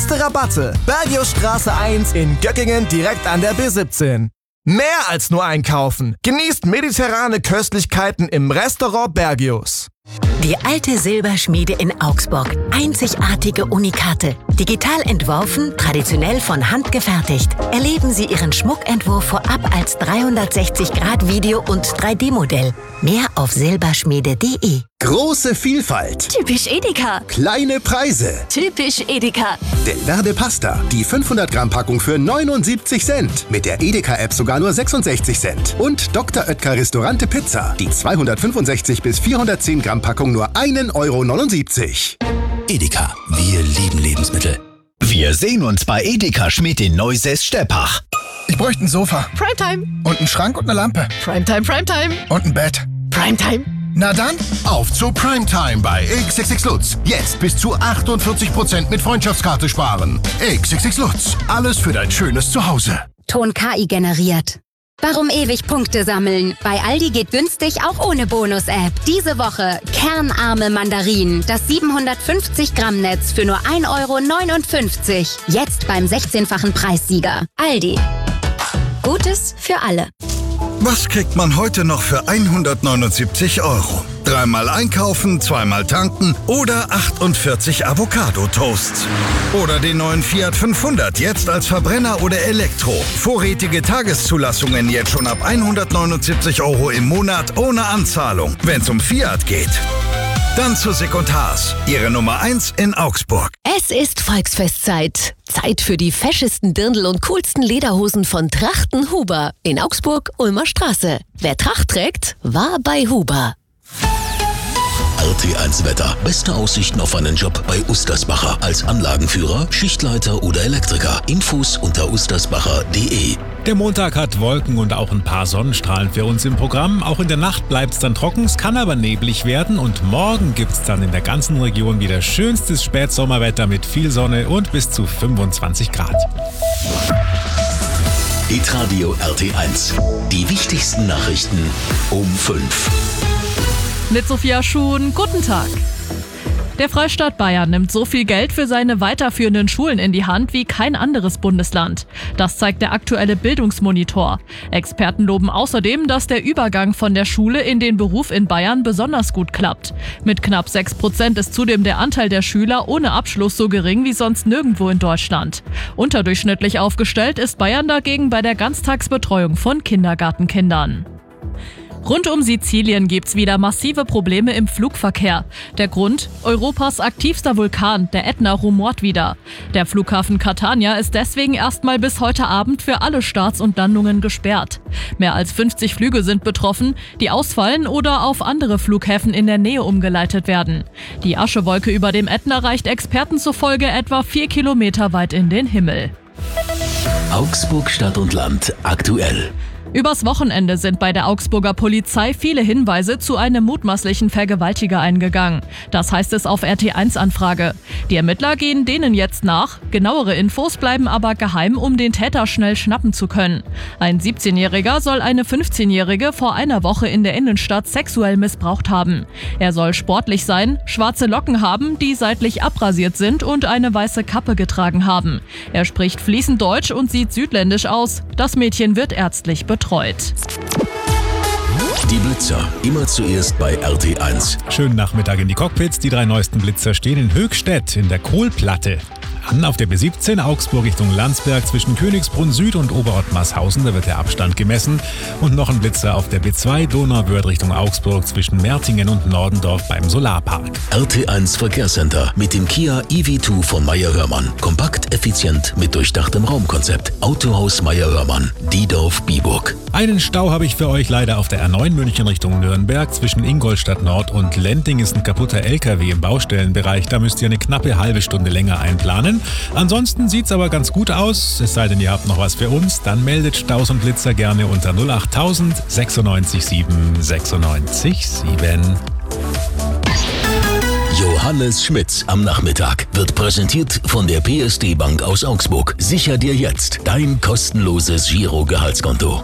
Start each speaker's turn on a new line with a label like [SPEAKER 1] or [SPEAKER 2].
[SPEAKER 1] Beste Rabatte. Bergiusstraße 1 in Göckingen direkt an der B17. Mehr als nur einkaufen. Genießt mediterrane Köstlichkeiten im Restaurant Bergius.
[SPEAKER 2] Die alte Silberschmiede in Augsburg. Einzigartige Unikate. Digital entworfen, traditionell von Hand gefertigt. Erleben Sie Ihren Schmuckentwurf vorab als 360-Grad-Video- und 3D-Modell. Mehr auf silberschmiede.de.
[SPEAKER 3] Große Vielfalt.
[SPEAKER 4] Typisch Edeka.
[SPEAKER 3] Kleine Preise.
[SPEAKER 4] Typisch Edeka.
[SPEAKER 3] Del Verde Pasta. Die 500 Gramm Packung für 79 Cent. Mit der Edeka-App sogar nur 66 Cent. Und Dr. Oetker Restaurante Pizza. Die 265 bis 410 Gramm Packung nur 1,79 €.
[SPEAKER 5] Edeka. Wir lieben Lebensmittel. Wir sehen uns bei Edeka Schmidt in Neusäß-Steppach.
[SPEAKER 6] Ich bräuchte ein Sofa.
[SPEAKER 4] Primetime.
[SPEAKER 6] Und einen Schrank und eine Lampe.
[SPEAKER 4] Primetime, Primetime.
[SPEAKER 6] Und ein Bett.
[SPEAKER 4] Primetime.
[SPEAKER 6] Na dann,
[SPEAKER 7] auf zu Primetime bei XXX Lutz. Jetzt bis zu 48% mit Freundschaftskarte sparen. XXX Lutz. Alles für dein schönes Zuhause.
[SPEAKER 8] Ton KI generiert. Warum ewig Punkte sammeln? Bei Aldi geht günstig auch ohne Bonus-App. Diese Woche kernarme Mandarinen. Das 750-Gramm-Netz für nur 1,59 €. Jetzt beim 16-fachen Preissieger. Aldi. Gutes für alle.
[SPEAKER 9] Was kriegt man heute noch für 179 €? Dreimal einkaufen, zweimal tanken oder 48 Avocado-Toasts. Oder den neuen Fiat 500, jetzt als Verbrenner oder Elektro. Vorrätige Tageszulassungen jetzt schon ab 179 € im Monat ohne Anzahlung, wenn es um Fiat geht. Dann zu Second-Haas, Ihre Nummer 1 in Augsburg.
[SPEAKER 10] Es ist Volksfestzeit. Zeit für die feschesten Dirndl und coolsten Lederhosen von Trachten Huber in Augsburg, Ulmer Straße. Wer Tracht trägt, war bei Huber.
[SPEAKER 5] RT1 Wetter. Beste Aussichten auf einen Job bei Ustersbacher. Als Anlagenführer, Schichtleiter oder Elektriker. Infos unter ustersbacher.de.
[SPEAKER 11] Der Montag hat Wolken und auch ein paar Sonnenstrahlen für uns im Programm. Auch in der Nacht bleibt es dann trocken, es kann aber neblig werden. Und morgen gibt es dann in der ganzen Region wieder schönstes Spätsommerwetter mit viel Sonne und bis zu 25 Grad.
[SPEAKER 5] Hitradio RT1. Die wichtigsten Nachrichten um 5.
[SPEAKER 12] Mit Sophia Schuhn, guten Tag. Der Freistaat Bayern nimmt so viel Geld für seine weiterführenden Schulen in die Hand wie kein anderes Bundesland. Das zeigt der aktuelle Bildungsmonitor. Experten loben außerdem, dass der Übergang von der Schule in den Beruf in Bayern besonders gut klappt. Mit knapp 6% ist zudem der Anteil der Schüler ohne Abschluss so gering wie sonst nirgendwo in Deutschland. Unterdurchschnittlich aufgestellt ist Bayern dagegen bei der Ganztagsbetreuung von Kindergartenkindern. Rund um Sizilien gibt's wieder massive Probleme im Flugverkehr. Der Grund? Europas aktivster Vulkan, der Ätna, rumort wieder. Der Flughafen Catania ist deswegen erstmal bis heute Abend für alle Starts und Landungen gesperrt. Mehr als 50 Flüge sind betroffen, die ausfallen oder auf andere Flughäfen in der Nähe umgeleitet werden. Die Aschewolke über dem Ätna reicht Experten zufolge etwa 4 Kilometer weit in den Himmel.
[SPEAKER 5] Augsburg Stadt und Land aktuell.
[SPEAKER 12] Übers Wochenende sind bei der Augsburger Polizei viele Hinweise zu einem mutmaßlichen Vergewaltiger eingegangen. Das heißt es auf RT1-Anfrage. Die Ermittler gehen denen jetzt nach. Genauere Infos bleiben aber geheim, um den Täter schnell schnappen zu können. Ein 17-Jähriger soll eine 15-Jährige vor einer Woche in der Innenstadt sexuell missbraucht haben. Er soll sportlich sein, schwarze Locken haben, die seitlich abrasiert sind und eine weiße Kappe getragen haben. Er spricht fließend Deutsch und sieht südländisch aus. Das Mädchen wird ärztlich betreut.
[SPEAKER 5] Die Blitzer, immer zuerst bei RT1.
[SPEAKER 11] Schönen Nachmittag in die Cockpits. Die 3 neuesten Blitzer stehen in Höchstädt in der Kohlplatte. An auf der B17 Augsburg Richtung Landsberg zwischen Königsbrunn Süd und Oberottmarshausen, da wird der Abstand gemessen. Und noch ein Blitzer auf der B2 Donauwörth Richtung Augsburg zwischen Mertingen und Nordendorf beim Solarpark.
[SPEAKER 5] RT1 Verkehrscenter mit dem Kia EV2 von Meyer-Hörmann. Kompakt, effizient mit durchdachtem Raumkonzept. Autohaus Meyer-Hörmann, Diedorf-Biburg.
[SPEAKER 11] Einen Stau habe ich für euch leider auf der R9 München Richtung Nürnberg. Zwischen Ingolstadt Nord und Lending ist ein kaputter LKW im Baustellenbereich. Da müsst ihr eine knappe halbe Stunde länger einplanen. Ansonsten sieht's aber ganz gut aus. Es sei denn, ihr habt noch was für uns. Dann meldet Staus und Blitzer gerne unter 08000 96 7 96 7.
[SPEAKER 5] Johannes Schmitz am Nachmittag wird präsentiert von der PSD Bank aus Augsburg. Sicher dir jetzt dein kostenloses Girogehaltskonto.